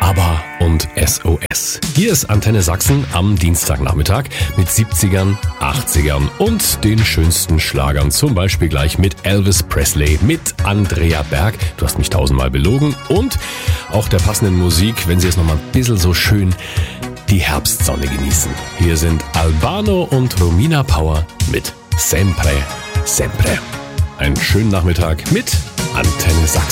ABBA und SOS. Hier ist Antenne Sachsen am Dienstagnachmittag mit 70ern, 80ern und den schönsten Schlagern. Zum Beispiel gleich mit Elvis Presley, mit Andrea Berg. Du hast mich tausendmal belogen. Und auch der passenden Musik, wenn Sie es nochmal ein bisschen so schön die Herbstsonne genießen. Hier sind Albano und Romina Power mit Sempre, Sempre. Einen schönen Nachmittag mit Antenne Sachsen.